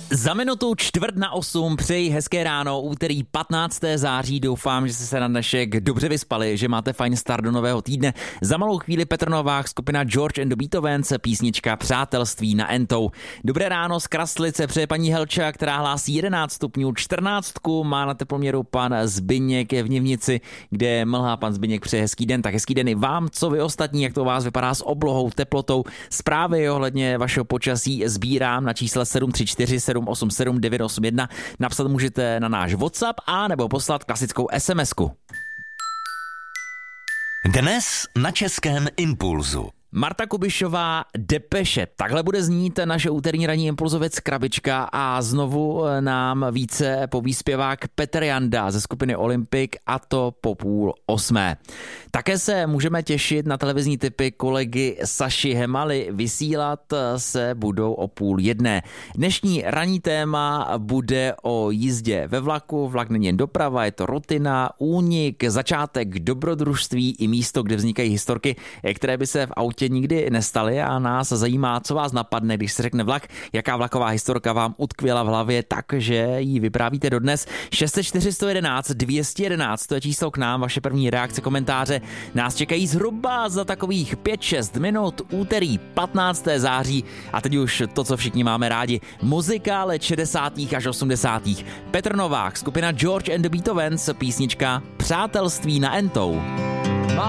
Za minutu 7:45 přeji hezké ráno, úterý 15. září, doufám, že jste se na dnešek dobře vyspali, že máte fajn start do nového týdne. Za malou chvíli Petr Novák, skupina George and the Beethovens, písnička Přátelství na Entou. Dobré ráno z Kraslice přeje paní Helča, která hlásí 11 stupňů, 14 má na teploměru pan Zbyněk v Nivnici, kde mlhá. Pan Zbyněk přeje hezký den, tak hezký den i vám, co vy ostatní, jak to u vás vypadá s oblohou, teplotou. Zprávy ohledně vašeho počasí sbírám na čísle 734 787 981. Napsat můžete na náš WhatsApp a nebo poslat klasickou SMS-ku. Dnes na Českém Impulzu. Marta Kubišová, Depeše. Takhle bude znít naše úterní ranní impulzovec Krabička a znovu nám více poví zpěvák Petr Janda ze skupiny Olympic, a to po 7:30. Také se můžeme těšit na televizní tipy kolegy Saši Hemaly. Vysílat se budou o 12:30. Dnešní ranní téma bude o jízdě ve vlaku. Vlak není jen doprava, je to rutina, únik, začátek dobrodružství i místo, kde vznikají historky, které by se v autě nikdy nestaly, a nás zajímá, co vás napadne, když se řekne vlak, jaká vlaková historka vám utkvěla v hlavě, takže ji vyprávíte dodnes. 604 111 211, to je číslo k nám, vaše první reakce, komentáře nás čekají zhruba za takových 5-6 minut, úterý 15. září, a teď už to, co všichni máme rádi, muzika let 60. až 80. Petr Novák, skupina George and the Beethovens, písnička Přátelství na Entou.